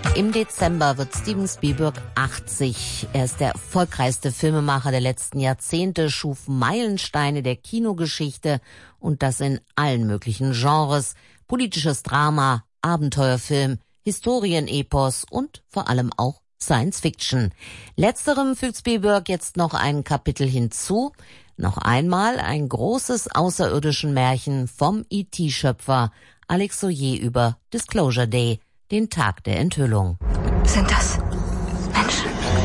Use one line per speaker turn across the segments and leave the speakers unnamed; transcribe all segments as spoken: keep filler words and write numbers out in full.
Im Dezember wird Steven Spielberg achtzig. Er ist der erfolgreichste Filmemacher der letzten Jahrzehnte, schuf Meilensteine der Kinogeschichte und das in allen möglichen Genres. Politisches Drama, Abenteuerfilm, Historienepos und vor allem auch Science Fiction. Letzterem fügt Spielberg jetzt noch ein Kapitel hinzu. Noch einmal ein großes außerirdischen Märchen vom E T-Schöpfer Alex Soyer über Disclosure Day, den Tag der Enthüllung.
Sind das Menschen?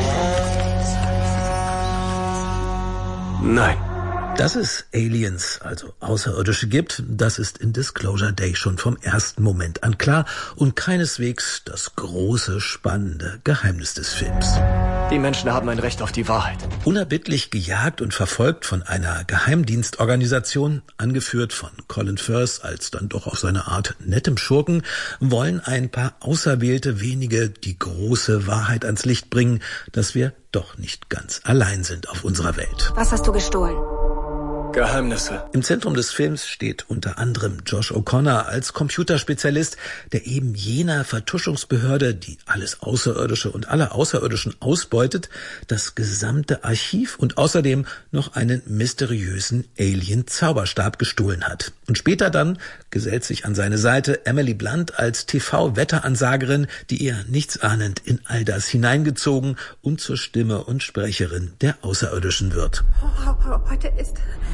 Nein.
Dass es Aliens, also Außerirdische gibt, das ist in Disclosure Day schon vom ersten Moment an klar und keineswegs das große, spannende Geheimnis des Films.
Die Menschen haben ein Recht auf die Wahrheit.
Unerbittlich gejagt und verfolgt von einer Geheimdienstorganisation, angeführt von Colin Firth als dann doch auf seine Art nettem Schurken, wollen ein paar auserwählte wenige die große Wahrheit ans Licht bringen, dass wir doch nicht ganz allein sind auf unserer Welt.
Was hast du gestohlen?
Geheimnisse.
Im Zentrum des Films steht unter anderem Josh O'Connor als Computerspezialist, der eben jener Vertuschungsbehörde, die alles Außerirdische und alle Außerirdischen ausbeutet, das gesamte Archiv und außerdem noch einen mysteriösen Alien-Zauberstab gestohlen hat. Und später dann gesellt sich an seine Seite Emily Blunt als T V-Wetteransagerin, die ihr nichtsahnend in all das hineingezogen und zur Stimme und Sprecherin der Außerirdischen wird.
Oh, heute ist...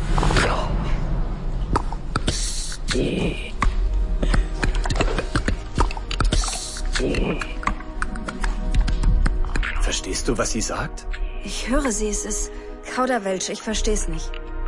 Verstehst du, was sie sagt?
Ich höre sie, es ist Kauderwelsch, ich versteh's nicht.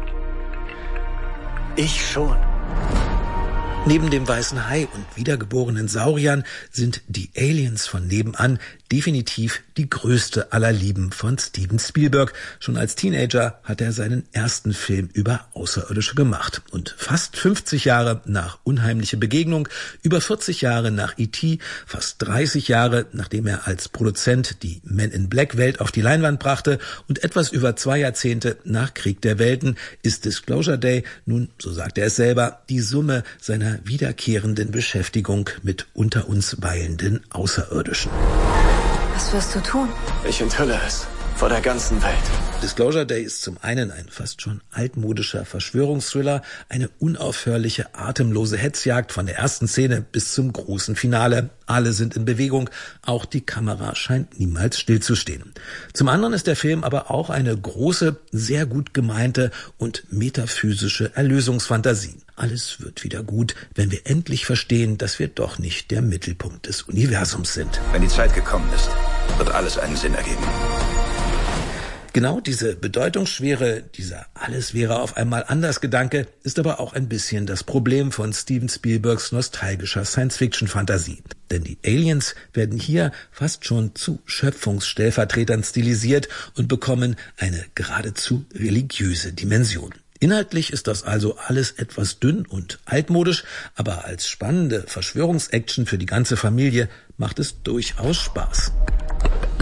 Ich schon.
Neben dem weißen Hai und wiedergeborenen Sauriern sind die Aliens von nebenan definitiv die größte aller Lieben von Steven Spielberg. Schon als Teenager hat er seinen ersten Film über Außerirdische gemacht. Und fast fünfzig Jahre nach Unheimliche Begegnung, über vierzig Jahre nach E T, fast dreißig Jahre nachdem er als Produzent die Men in Black Welt auf die Leinwand brachte und etwas über zwei Jahrzehnte nach Krieg der Welten ist Disclosure Day nun, so sagt er es selber, die Summe seiner wiederkehrenden Beschäftigung mit unter uns weilenden Außerirdischen.
Was wirst du tun?
Ich enthülle es. Vor der ganzen Welt.
Disclosure Day ist zum einen ein fast schon altmodischer Verschwörungsthriller, eine unaufhörliche, atemlose Hetzjagd von der ersten Szene bis zum großen Finale. Alle sind in Bewegung, auch die Kamera scheint niemals stillzustehen. Zum anderen ist der Film aber auch eine große, sehr gut gemeinte und metaphysische Erlösungsfantasie. Alles wird wieder gut, wenn wir endlich verstehen, dass wir doch nicht der Mittelpunkt des Universums sind.
Wenn die Zeit gekommen ist, wird alles einen Sinn ergeben.
Genau diese Bedeutungsschwere, dieser Alles wäre auf einmal anders Gedanke, ist aber auch ein bisschen das Problem von Steven Spielbergs nostalgischer Science-Fiction-Fantasie. Denn die Aliens werden hier fast schon zu Schöpfungsstellvertretern stilisiert und bekommen eine geradezu religiöse Dimension. Inhaltlich ist das also alles etwas dünn und altmodisch, aber als spannende Verschwörungsaction für die ganze Familie macht es durchaus Spaß.